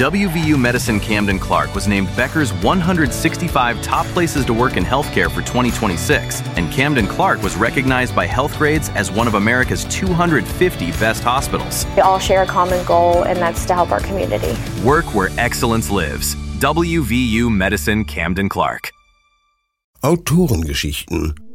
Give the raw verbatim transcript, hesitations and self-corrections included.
W V U Medicine Camden Clark was named Becker's one hundred sixty-five Top Places to Work in Healthcare for twenty twenty-six, and Camden Clark was recognized by Healthgrades as one of America's two hundred fifty best hospitals. We all share a common goal, and that's to help our community. Work where excellence lives. W V U Medicine Camden Clark. Autorengeschichten